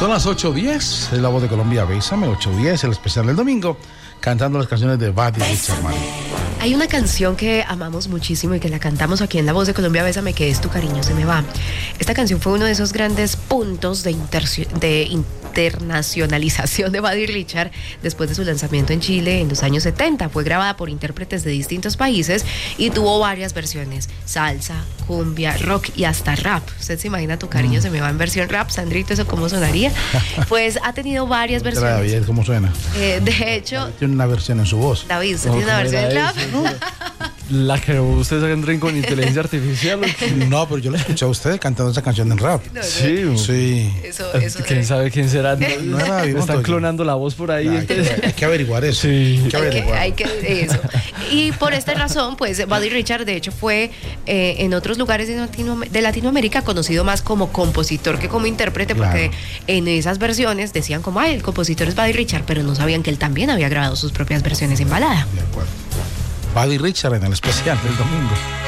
Son las 8:10, es La Voz de Colombia, Bésame, 8:10, el especial del domingo, cantando las canciones de Buddy Richard, Mari. Hay una canción que amamos muchísimo y que la cantamos aquí en La Voz de Colombia, Bésame, que es Tu cariño se me va. Esta canción fue uno de esos grandes puntos de internacionalización de Buddy Richard después de su lanzamiento en Chile en los años 70. Fue grabada por intérpretes de distintos países y tuvo varias versiones: salsa, cumbia, rock y hasta rap. ¿Usted se imagina Tu cariño se me va en versión rap? Sandrito, ¿eso cómo sonaría? Pues ha tenido varias versiones. David, ¿cómo suena? De hecho... Tiene una versión en su voz. David, ¿usted tiene una versión en rap? La que ustedes entren con inteligencia artificial. No, pero yo lo escuché a usted cantando esa canción en rap. No, Sí. Eso ¿Quién sabe quién será? No era David Me están Montoya. clonando la voz por ahí. Hay que averiguar eso. Sí. Hay que averiguar. Eso. Y por esta razón, pues Buddy Richard de hecho fue en otros lugares de Latinoamérica conocido más como compositor que como intérprete, porque en esas versiones decían como, el compositor es Buddy Richard, pero no sabían que él también había grabado sus propias versiones en balada. De acuerdo. Buddy Richard en el especial del domingo.